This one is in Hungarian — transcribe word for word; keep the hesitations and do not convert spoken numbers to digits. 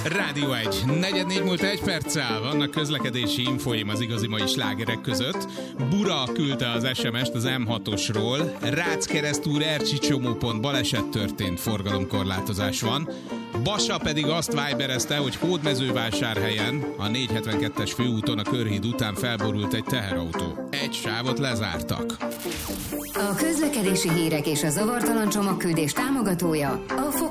Rádió egy. Negyed négy múlt egy perccel. Vannak közlekedési infóim az igazi mai slágerek között. Bura küldte az es em est az em hatosról. Ráckeresztúr Ercsi csomópont baleset történt, forgalomkorlátozás van. Basa pedig azt viberezte, hogy Hódmezővásárhelyen a négyszázhetvenkettes főúton a Körhíd után felborult egy teherautó. Egy sávot lezártak. A közlekedési hírek és a zavartalan csomagküldés támogatója a